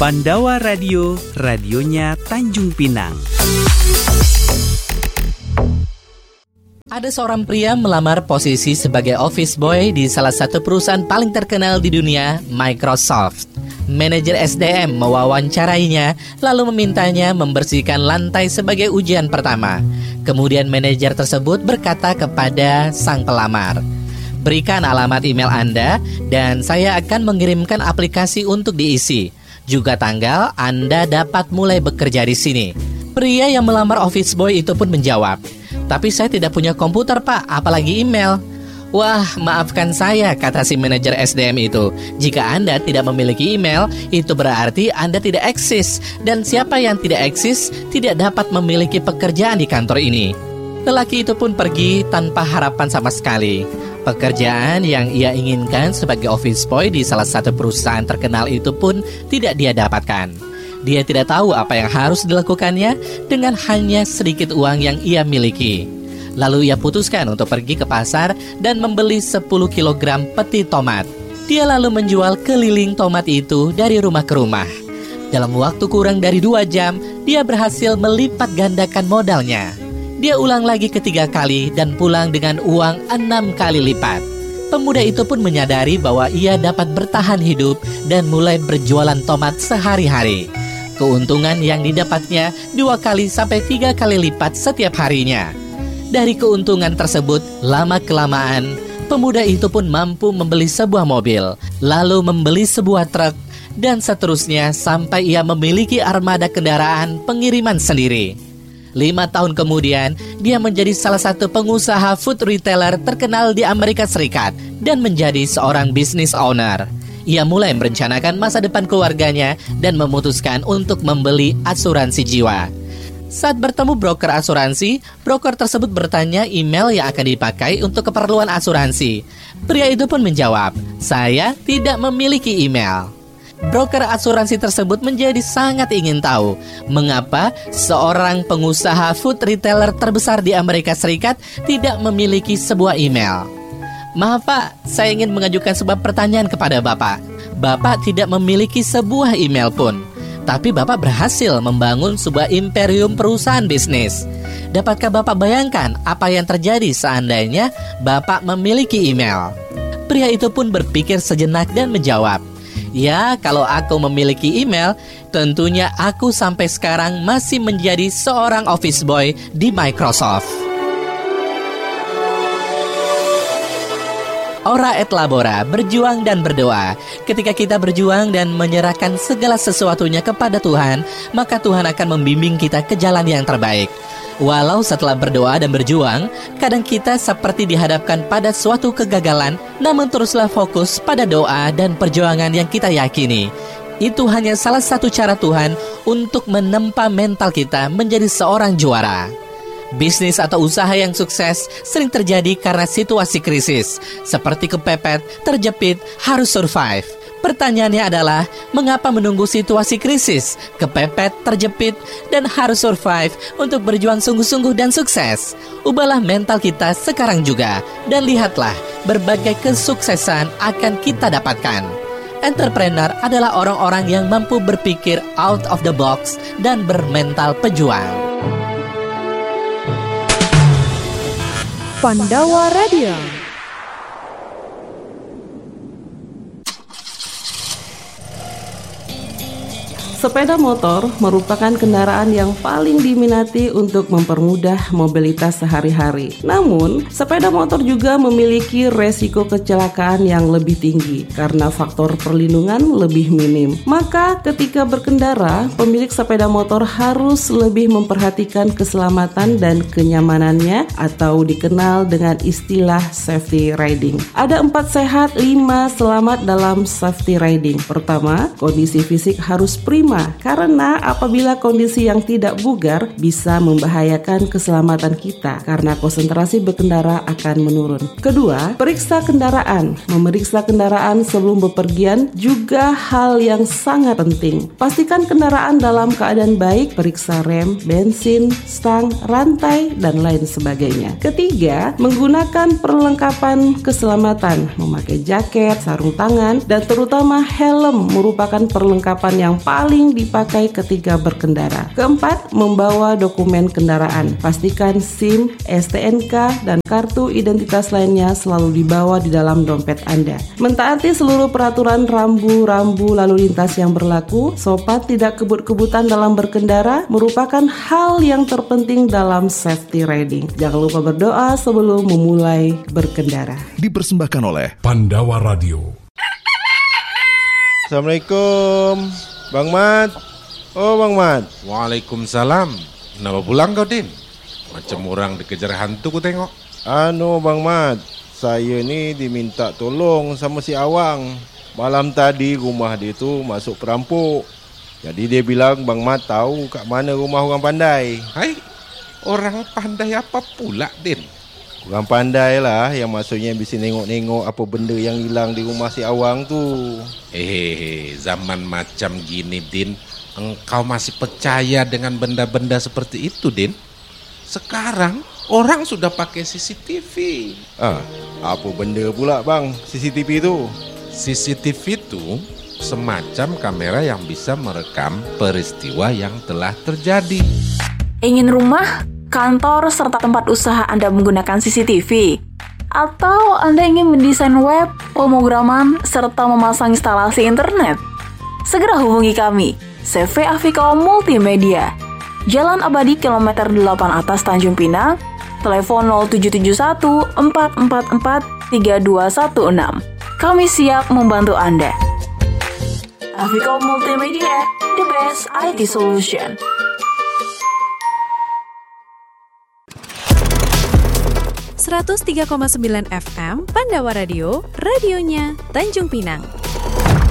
Pandawa Radio, radionya Tanjung Pinang. Ada seorang pria melamar posisi sebagai office boy di salah satu perusahaan paling terkenal di dunia, Microsoft. Manajer SDM mewawancarainya, lalu memintanya membersihkan lantai sebagai ujian pertama. Kemudian manajer tersebut berkata kepada sang pelamar, "Berikan alamat email Anda dan saya akan mengirimkan aplikasi untuk diisi. Juga tanggal Anda dapat mulai bekerja di sini." Pria yang melamar office boy itu pun menjawab, "Tapi saya tidak punya komputer, Pak, apalagi email." "Wah, maafkan saya," kata si manajer SDM itu. "Jika Anda tidak memiliki email, itu berarti Anda tidak eksis. Dan siapa yang tidak eksis tidak dapat memiliki pekerjaan di kantor ini." Lelaki itu pun pergi tanpa harapan sama sekali. Pekerjaan yang ia inginkan sebagai office boy di salah satu perusahaan terkenal itu pun tidak dia dapatkan. Dia tidak tahu apa yang harus dilakukannya dengan hanya sedikit uang yang ia miliki. Lalu ia putuskan untuk pergi ke pasar dan membeli 10 kg peti tomat. Dia lalu menjual keliling tomat itu dari rumah ke rumah. Dalam waktu kurang dari 2 jam, dia berhasil melipat gandakan modalnya. Dia ulang lagi ketiga kali dan pulang dengan uang 6 kali lipat. Pemuda itu pun menyadari bahwa ia dapat bertahan hidup dan mulai berjualan tomat sehari-hari. Keuntungan yang didapatnya 2 kali sampai 3 kali lipat setiap harinya. Dari keuntungan tersebut, lama-kelamaan, pemuda itu pun mampu membeli sebuah mobil, lalu membeli sebuah truk, dan seterusnya sampai ia memiliki armada kendaraan pengiriman sendiri. 5 tahun kemudian, dia menjadi salah satu pengusaha food retailer terkenal di Amerika Serikat dan menjadi seorang business owner. Ia mulai merencanakan masa depan keluarganya dan memutuskan untuk membeli asuransi jiwa. Saat bertemu broker asuransi, broker tersebut bertanya email yang akan dipakai untuk keperluan asuransi. Pria itu pun menjawab, "Saya tidak memiliki email." Broker asuransi tersebut menjadi sangat ingin tahu mengapa seorang pengusaha food retailer terbesar di Amerika Serikat tidak memiliki sebuah email. "Maaf Pak, saya ingin mengajukan sebuah pertanyaan kepada Bapak. Bapak tidak memiliki sebuah email pun, tapi Bapak berhasil membangun sebuah imperium perusahaan bisnis. Dapatkah Bapak bayangkan apa yang terjadi seandainya Bapak memiliki email?" Pria itu pun berpikir sejenak dan menjawab, "Ya, kalau aku memiliki email, tentunya aku sampai sekarang masih menjadi seorang office boy di Microsoft." Ora et labora, berjuang dan berdoa. Ketika kita berjuang dan menyerahkan segala sesuatunya kepada Tuhan, maka Tuhan akan membimbing kita ke jalan yang terbaik. Walau setelah berdoa dan berjuang, kadang kita seperti dihadapkan pada suatu kegagalan, namun teruslah fokus pada doa dan perjuangan yang kita yakini. Itu hanya salah satu cara Tuhan untuk menempa mental kita menjadi seorang juara. Bisnis atau usaha yang sukses sering terjadi karena situasi krisis, seperti kepepet, terjepit, harus survive. Pertanyaannya adalah, mengapa menunggu situasi krisis, kepepet, terjepit, dan harus survive untuk berjuang sungguh-sungguh dan sukses? Ubahlah mental kita sekarang juga, dan lihatlah berbagai kesuksesan akan kita dapatkan. Entrepreneur adalah orang-orang yang mampu berpikir out of the box dan bermental pejuang. Pandawa Radio. Sepeda motor merupakan kendaraan yang paling diminati untuk mempermudah mobilitas sehari-hari. Namun, sepeda motor juga memiliki resiko kecelakaan yang lebih tinggi karena faktor perlindungan lebih minim. Maka, ketika berkendara, pemilik sepeda motor harus lebih memperhatikan keselamatan dan kenyamanannya atau dikenal dengan istilah safety riding. Ada 4 sehat, 5 selamat dalam safety riding. Pertama, kondisi fisik harus prima utama karena apabila kondisi yang tidak bugar bisa membahayakan keselamatan kita karena konsentrasi berkendara akan menurun. Kedua, periksa kendaraan. Memeriksa kendaraan sebelum bepergian juga hal yang sangat penting. Pastikan kendaraan dalam keadaan baik, periksa rem, bensin, stang, rantai, dan lain sebagainya. Ketiga, menggunakan perlengkapan keselamatan, memakai jaket, sarung tangan, dan terutama helm merupakan perlengkapan yang paling dipakai ketika berkendara. Keempat, membawa dokumen kendaraan. Pastikan SIM, STNK, dan kartu identitas lainnya selalu dibawa di dalam dompet Anda. Mentaati seluruh peraturan rambu-rambu lalu lintas yang berlaku, sopan tidak kebut-kebutan dalam berkendara merupakan hal yang terpenting dalam safety riding. Jangan lupa berdoa sebelum memulai berkendara. Dipersembahkan oleh Pandawa Radio. Assalamualaikum, Bang Mat. Oh, Bang Mat. Waalaikumsalam. Kenapa pulang kau, Din? Macam orang dikejar hantu ku tengok. Bang Mat, saya ni diminta tolong sama si Awang. Malam tadi rumah dia tu masuk perampok. Jadi dia bilang Bang Mat tahu kat mana rumah orang pandai. Hai, orang pandai apa pula, Din? Orang pandai lah yang maksudnya bisa nengok-nengok apa benda yang hilang di rumah si Awang tu. Zaman macam gini, Din, engkau masih percaya dengan benda-benda seperti itu, Din? Sekarang orang sudah pakai CCTV. Apa benda pula bang CCTV tu? CCTV itu semacam kamera yang bisa merekam peristiwa yang telah terjadi. Ingin rumah, kantor, serta tempat usaha Anda menggunakan CCTV? Atau Anda ingin mendesain web, pemrograman, serta memasang instalasi internet? Segera hubungi kami, CV Afiko Multimedia. Jalan Abadi Kilometer 8 atas Tanjung Pinang, telepon 0771 444 3216. Kami siap membantu Anda. Afiko Multimedia, the best IT solution. .3,9 FM Pandawa Radio, radionya Tanjung Pinang.